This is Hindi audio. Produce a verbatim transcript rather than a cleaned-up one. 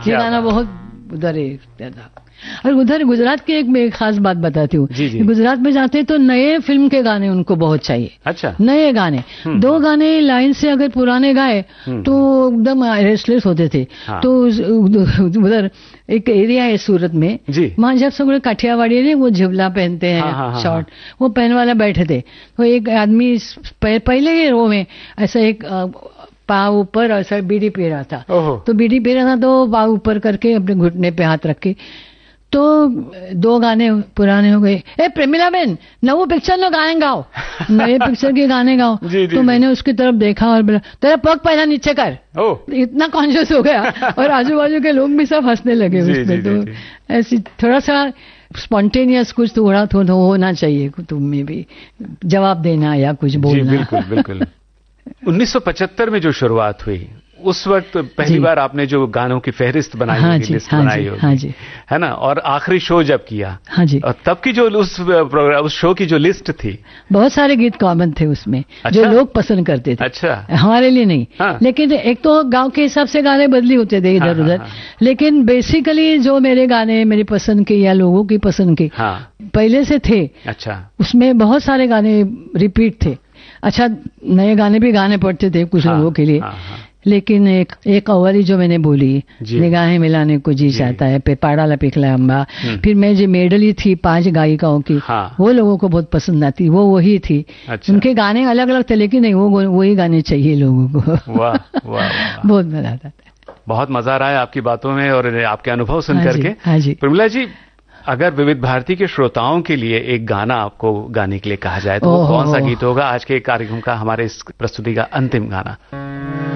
ये गाना बहुत उधर था। और उधर गुजरात की एक मैं एक खास बात बताती हूँ, गुजरात में जाते तो नए फिल्म के गाने उनको बहुत चाहिए। अच्छा। नए गाने, दो गाने लाइन से अगर पुराने गाए तो एकदम रेस्टलेस होते थे। हाँ। तो उधर एक एरिया है सूरत में, वहां जब सब काठियावाड़ी ने वो झिवला पहनते हैं, हाँ, हाँ, शॉर्ट, हाँ, वो पहन वाला बैठे थे। तो एक आदमी पहले ही रो में ऐसा एक पाँव ऊपर ऐसा बीड़ी पी रहा था। तो बीड़ी पी रहा था तो पाँव ऊपर करके अपने घुटने पे हाथ रख के, तो दो गाने पुराने हो गए, ए प्रेमिला बेन नवो पिक्चर नो गाने गाओ, नए पिक्चर के गाने गाओ। जी, जी, तो मैंने उसकी तरफ देखा और बोला तेरा पग पहला नीचे कर। इतना कॉन्शियस हो गया और आजू बाजू के लोग भी सब हंसने लगे उसमें। तो ऐसी थोड़ा सा स्पॉन्टेनियस कुछ थोड़ा थोड़ा होना चाहिए तुम में भी, जवाब देना या कुछ बोलना। बिल्कुल बिल्कुल। उन्नीस सौ पचहत्तर में जो शुरुआत हुई उस वक्त पहली बार आपने जो गानों की फहरिस्त बनाई हाँ होगी, जी, लिस्ट हाँ बनाई जी, होगी, हाँ जी, है ना, और आखिरी शो जब किया, हाँ जी, और तब की जो उस प्रोग्राम उस शो की जो लिस्ट थी, बहुत सारे गीत कॉमन थे उसमें। अच्छा? जो लोग पसंद करते थे। अच्छा। हमारे लिए नहीं। हाँ। लेकिन एक तो गांव के हिसाब से गाने बदली होते थे इधर उधर। हाँ, हाँ, लेकिन बेसिकली जो मेरे गाने मेरी पसंद के या लोगों की पसंद के हाँ। पहले से थे। अच्छा। उसमें बहुत सारे गाने रिपीट थे। अच्छा, नए गाने भी गाने पड़ते थे कुछ हाँ, लोगों के लिए। हाँ, हाँ। लेकिन एक एक अवारी जो मैंने बोली, निगाहें मिलाने को जी चाहता है, पे पाड़ा लपिकला अम्बा, फिर मैं जो मेडली थी पांच गायिकाओं की, हाँ। वो लोगों को बहुत पसंद आती, वो वही थी। अच्छा। उनके गाने अलग अलग थे लेकिन नहीं, वो वही गाने चाहिए लोगों को। वाह वाह, बहुत मजा आता था। बहुत मजा आ रहा है आपकी बातों में और आपके अनुभव सुन हाँ करके। हाँ जी। प्रमिला जी, अगर विविध भारती के श्रोताओं के लिए एक गाना आपको गाने के लिए कहा जाए तो वो कौन सा गीत होगा आज के कार्यक्रम का, हमारे इस प्रस्तुति का अंतिम गाना?